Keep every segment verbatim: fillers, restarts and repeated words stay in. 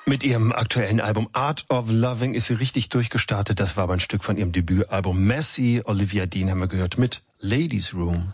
Mit ihrem aktuellen Album Art of Loving ist sie richtig durchgestartet. Das war aber ein Stück von ihrem Debütalbum Messy. Olivia Dean haben wir gehört mit Ladies Room.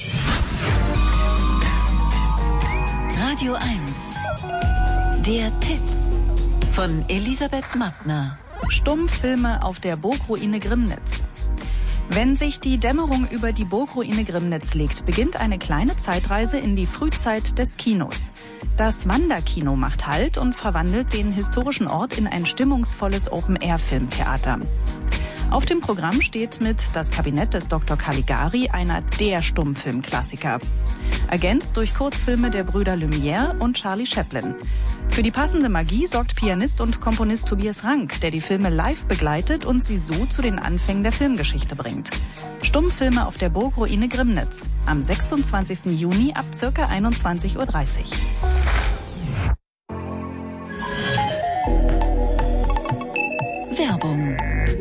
Radio eins. Der Tipp von Elisabeth Mattner. Stummfilme auf der Burgruine Grimnitz. Wenn sich die Dämmerung über die Burgruine Grimnitz legt, beginnt eine kleine Zeitreise in die Frühzeit des Kinos. Das Wanderkino macht Halt und verwandelt den historischen Ort in ein stimmungsvolles Open-Air-Filmtheater. Auf dem Programm steht mit Das Kabinett des Doktor Caligari einer der Stummfilmklassiker. Ergänzt durch Kurzfilme der Brüder Lumière und Charlie Chaplin. Für die passende Magie sorgt Pianist und Komponist Tobias Rank, der die Filme live begleitet und sie so zu den Anfängen der Filmgeschichte bringt. Stummfilme auf der Burgruine Grimnitz. Am sechsundzwanzigsten Juni ab ca. einundzwanzig Uhr dreißig. Werbung.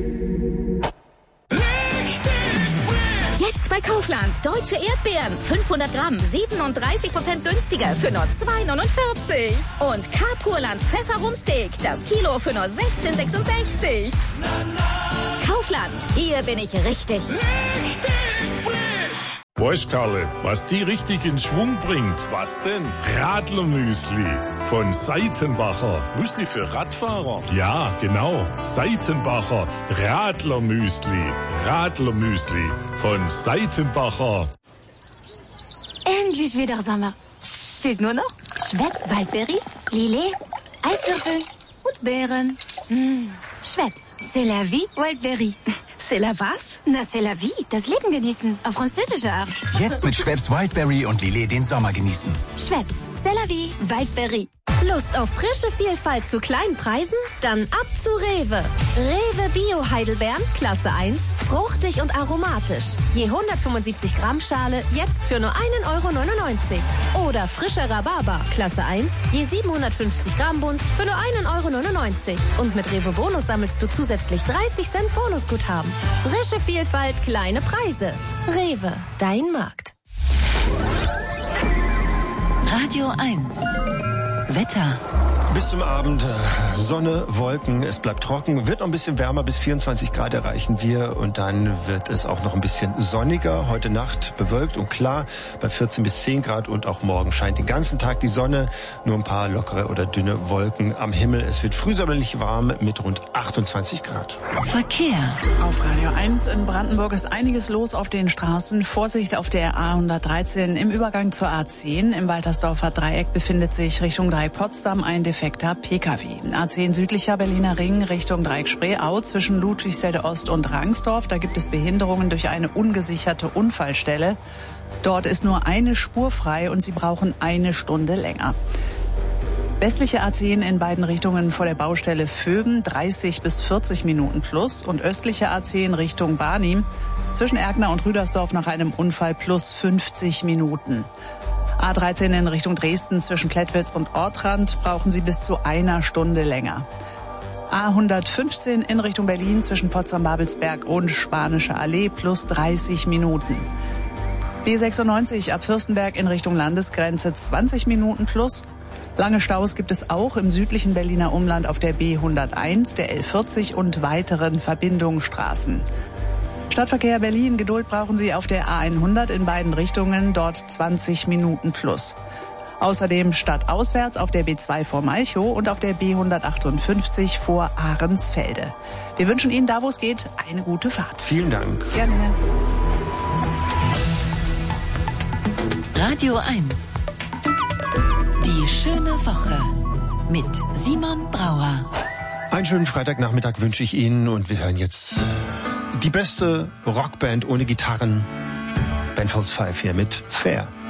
Jetzt bei Kaufland. Deutsche Erdbeeren. fünfhundert Gramm. siebenunddreißig Prozent günstiger für nur zwei neunundvierzig. Und Carpurland Pfefferrumsteak. Das Kilo für nur sechzehn sechsundsechzig. Kaufland. Hier bin ich richtig. Richtig frisch. Weißt, Karle, was die richtig in Schwung bringt? Was denn? Radlermüsli von Seitenbacher. Müsli für Radfahrer? Ja, genau. Seitenbacher Radlermüsli. Radlermüsli von Seitenbacher. Endlich wieder Sommer. Fehlt nur noch Schweppes Waldbeere, Lillet, Eiswürfel und Beeren. Mmh. Schweppes, c'est la vie, Wildberry. C'est la was? Na, c'est la vie, das Leben genießen, auf französische Art. Jetzt mit Schweppes Wildberry und Lillet den Sommer genießen. Schweppes, c'est la vie, Wildberry. Lust auf frische Vielfalt zu kleinen Preisen? Dann ab zu Rewe. Rewe Bio Heidelbeeren, Klasse eins, fruchtig und aromatisch. Je hundertfünfundsiebzig Gramm Schale, jetzt für nur einen Euro neunundneunzig. Oder frischer Rhabarber, Klasse eins, je siebenhundertfünfzig Gramm Bund, für nur einen Euro neunundneunzig. Und mit Rewe Bonus sammelst du zusätzlich dreißig Cent Bonusguthaben. Frische Vielfalt, kleine Preise. Rewe, dein Markt. Radio eins. Wetter. Bis zum Abend äh, Sonne, Wolken, es bleibt trocken, wird noch ein bisschen wärmer, bis vierundzwanzig Grad erreichen wir und dann wird es auch noch ein bisschen sonniger. Heute Nacht bewölkt und klar bei vierzehn bis zehn Grad und auch morgen scheint den ganzen Tag die Sonne, nur ein paar lockere oder dünne Wolken am Himmel. Es wird frühsommerlich warm mit rund achtundzwanzig Grad. Verkehr. Auf Radio eins in Brandenburg ist einiges los auf den Straßen. Vorsicht auf der A hundertdreizehn im Übergang zur A zehn. Im Waltersdorfer Dreieck befindet sich Richtung Dreieck Potsdam ein defekter P K W. A zehn südlicher Berliner Ring Richtung Dreieck Spreeau zwischen Ludwigsfelde Ost und Rangsdorf. Da gibt es Behinderungen durch eine ungesicherte Unfallstelle. Dort ist nur eine Spur frei und Sie brauchen eine Stunde länger. Westliche A zehn in beiden Richtungen vor der Baustelle Vöben dreißig bis vierzig Minuten plus und östliche A zehn Richtung Barnim zwischen Erkner und Rüdersdorf nach einem Unfall plus fünfzig Minuten. A dreizehn in Richtung Dresden zwischen Klettwitz und Ortrand brauchen Sie bis zu einer Stunde länger. A hundertfünfzehn in Richtung Berlin zwischen Potsdam-Babelsberg und Spanische Allee plus dreißig Minuten. B sechsundneunzig ab Fürstenberg in Richtung Landesgrenze zwanzig Minuten plus. Lange Staus gibt es auch im südlichen Berliner Umland auf der B hunderteins, der L vierzig und weiteren Verbindungsstraßen. Stadtverkehr Berlin, Geduld brauchen Sie auf der A hundert in beiden Richtungen, dort zwanzig Minuten plus. Außerdem stadtauswärts auf der B zwei vor Malchow und auf der B hundertachtundfünfzig vor Ahrensfelde. Wir wünschen Ihnen da, wo es geht, eine gute Fahrt. Vielen Dank. Gerne. Radio eins. Die schöne Woche mit Simon Brauer. Einen schönen Freitagnachmittag wünsche ich Ihnen und wir hören jetzt die beste Rockband ohne Gitarren. Ben Folds Five hier mit Fair.